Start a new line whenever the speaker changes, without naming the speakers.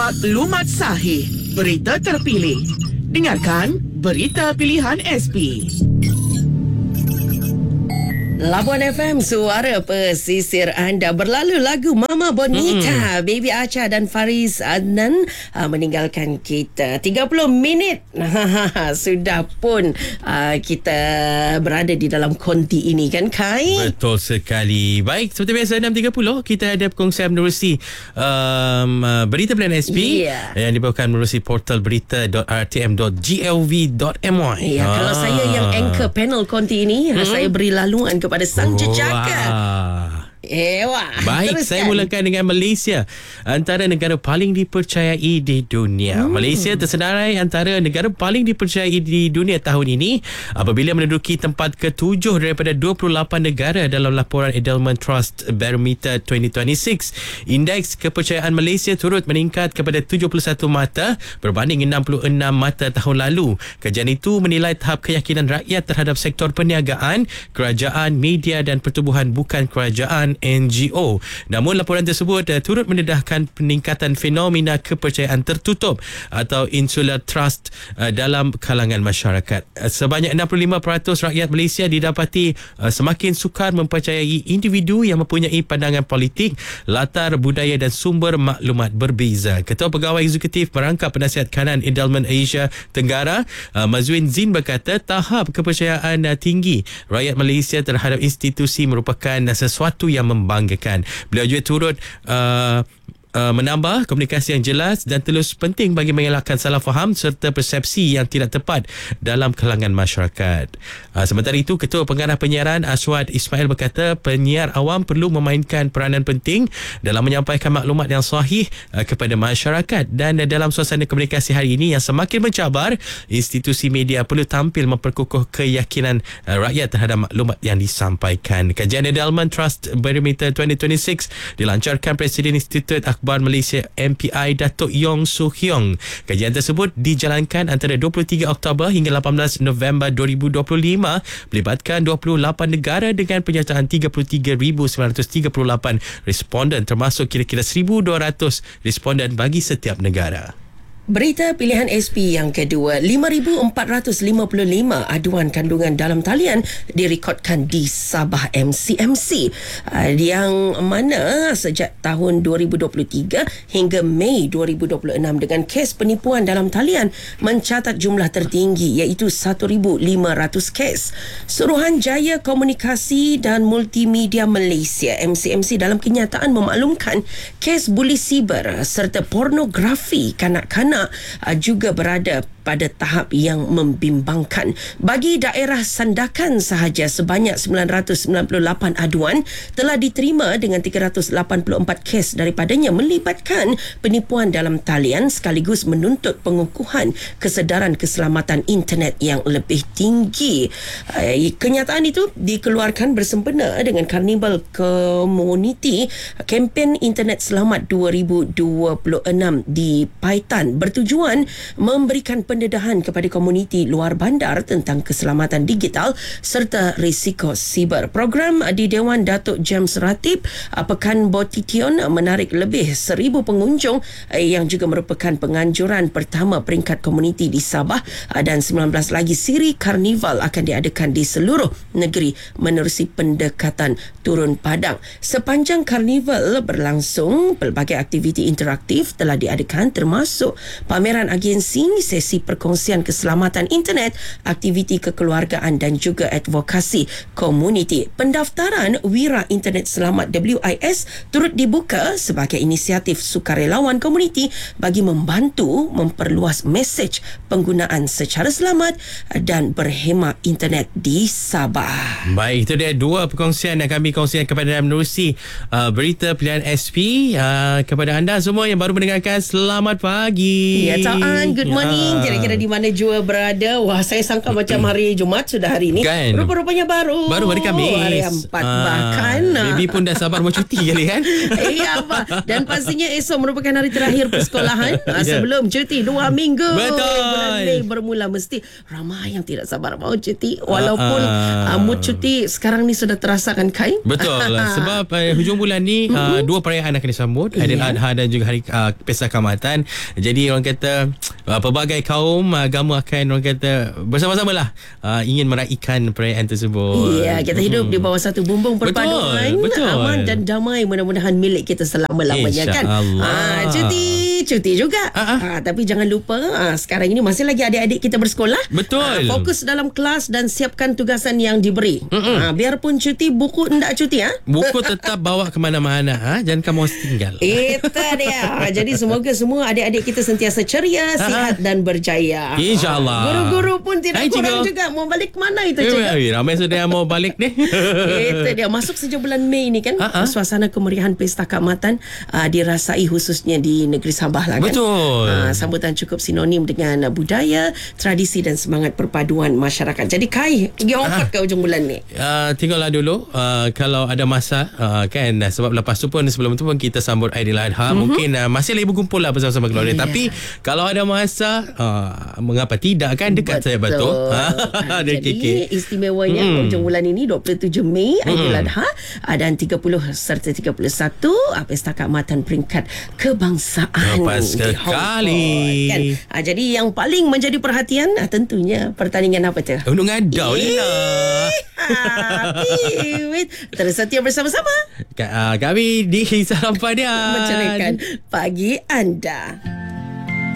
Maklumat sahih, berita terpilih. Dengarkan Berita Pilihan SP.
Labuan FM, suara pesisir anda. Berlalu lagu Mama Bonita, Baby Acha dan Faris Adnan meninggalkan kita. 30 minit sudah pun kita berada di dalam konti ini, kan Kai?
Betul sekali. Baik, seperti biasa 6.30 kita ada perkongsian menerusi Berita Pilihan SP yang dibawakan menerusi portal berita.rtm.gov.my.
Kalau saya yang anchor panel konti ini, saya beri laluan kepada sang jejaka.
Baik, teruskan. Saya mulakan dengan Malaysia, antara negara paling dipercayai di dunia. Malaysia tersenarai antara negara paling dipercayai di dunia tahun ini apabila menduduki tempat ke-7 daripada 28 negara dalam laporan Edelman Trust Barometer 2026. Indeks kepercayaan Malaysia turut meningkat kepada 71 mata berbanding 66 mata tahun lalu. Kajian itu menilai tahap keyakinan rakyat terhadap sektor perniagaan, kerajaan, media dan pertubuhan bukan kerajaan NGO. Namun laporan tersebut turut mendedahkan peningkatan fenomena kepercayaan tertutup atau insular trust dalam kalangan masyarakat. Sebanyak 65% rakyat Malaysia didapati semakin sukar mempercayai individu yang mempunyai pandangan politik, latar budaya dan sumber maklumat berbeza. Ketua Pegawai Eksekutif Merangkap Penasihat Kanan Edelman Asia Tenggara, Mazwin Zin berkata tahap kepercayaan tinggi rakyat Malaysia terhadap institusi merupakan sesuatu yang membanggakan. Beliau juga turut menambah komunikasi yang jelas dan terus penting bagi mengelakkan salah faham serta persepsi yang tidak tepat dalam kalangan masyarakat. Sementara itu, Ketua Pengarah Penyiaran Aswad Ismail berkata penyiar awam perlu memainkan peranan penting dalam menyampaikan maklumat yang sahih kepada masyarakat, dan dalam suasana komunikasi hari ini yang semakin mencabar, institusi media perlu tampil memperkukuh keyakinan rakyat terhadap maklumat yang disampaikan. Kajian Edelman Trust Barometer 2026 dilancarkan Presiden Institut Akhbar Malaysia MPI Datuk Yong Su Hyong. Kajian tersebut dijalankan antara 23 Oktober hingga 18 November 2025, melibatkan 28 negara dengan penyertaan 33,938 responden, termasuk kira-kira 1,200 responden bagi setiap negara.
Berita Pilihan SP yang kedua, 5,455 aduan kandungan dalam talian direkodkan di Sabah MCMC, yang mana sejak tahun 2023 hingga Mei 2026 dengan kes penipuan dalam talian mencatat jumlah tertinggi iaitu 1,500 kes. Suruhanjaya Komunikasi dan Multimedia Malaysia MCMC dalam kenyataan memaklumkan kes buli siber serta pornografi kanak-kanak juga berada pada tahap yang membimbangkan. Bagi daerah Sandakan sahaja, sebanyak 998 aduan telah diterima dengan 384 kes daripadanya melibatkan penipuan dalam talian, sekaligus menuntut pengukuhan kesedaran keselamatan internet yang lebih tinggi. Kenyataan itu dikeluarkan bersempena dengan Karnival Komuniti Kempen Internet Selamat 2026 di Paitan, bertujuan memberikan pendedahan kepada komuniti luar bandar tentang keselamatan digital serta risiko siber. Program di Dewan Datuk James Ratib Pekan Botition menarik lebih 1,000 pengunjung yang juga merupakan penganjuran pertama peringkat komuniti di Sabah, dan 19 lagi siri karnival akan diadakan di seluruh negeri menerusi pendekatan turun padang. Sepanjang karnival berlangsung, pelbagai aktiviti interaktif telah diadakan, termasuk pameran agensi, sesi perkongsian keselamatan internet, aktiviti kekeluargaan dan juga advokasi komuniti. Pendaftaran Wira Internet Selamat WIS turut dibuka sebagai inisiatif sukarelawan komuniti bagi membantu memperluas mesej penggunaan secara selamat dan berhemah internet di Sabah.
Baik, itu dia dua perkongsian yang kami kongsikan kepada menerusi Berita Pilihan SP. Kepada anda semua yang baru mendengarkan, selamat pagi.
Ya, Taan, good morning. Kira-kira di mana jua berada. Wah, saya sangka macam hari Jumaat sudah hari ni.
Kan?
Rupa-rupanya baru
hari Khamis.
Hari 4 bahkan.
Baby pun dah sabar mau cuti kali kan.
Apa. Dan pastinya esok merupakan hari terakhir persekolahan. Sebelum cuti 2 minggu.
Betul.
Bulan Mei bermula. Mesti ramai yang tidak sabar mau cuti. Walaupun mood cuti sekarang ni sudah terasakan, Kai.
Betul. Sebab hujung bulan ni dua perayaan akan disambut. Aidiladha dan juga hari Pesta Kaamatan. Jadi orang kata pelbagai kaum agama akan orang kata bersama-sama lah ingin meraihkan perayaan tersebut.
Ya, kita hidup di bawah satu bumbung perpaduan.
Betul.
Aman dan damai, mudah-mudahan milik kita selama-lamanya kan. Cuti juga. Tapi jangan lupa sekarang ini masih lagi adik-adik kita bersekolah.
Betul.
Fokus dalam kelas dan siapkan tugasan yang diberi. Biarpun cuti, buku hendak cuti.
Buku tetap bawa ke mana-mana. Jangan kamu tinggal.
Itu dia. Jadi semoga semua adik-adik kita sentiasa ceria, sihat dan berjaya.
InsyaAllah.
Guru-guru pun tidak kurang juga. Mau balik mana itu juga.
Ramai sudah mau balik ni.
Itu dia. Masuk saja bulan Mei ni kan. Suasana kemeriahan Pesta Kaamatan dirasai khususnya di negeri Sabah lah kan.
Betul.
Sambutan cukup sinonim dengan budaya, tradisi dan semangat perpaduan masyarakat. Jadi Kai, pergi hongkot ke ujung bulan ni?
Tinggallah dulu kalau ada masa kan, sebab lepas tu pun sebelum tu pun kita sambut Aidiladha. Mungkin masih lagi berkumpul lah bersama-sama keluarga. Tapi kalau ada masa mengapa tidak kan, dekat saya betul.
Jadi istimewanya ujung bulan ini 27 Mei Aidiladha dan 30 serta 31 Pesta Kaamatan peringkat kebangsaan.
Lepas sekali
kan? Jadi yang paling menjadi perhatian tentunya pertandingan apa tu?
Untuk ngadau lah.
Terus setia bersama-sama
Kami di Salam Padian
menceritakan pagi anda.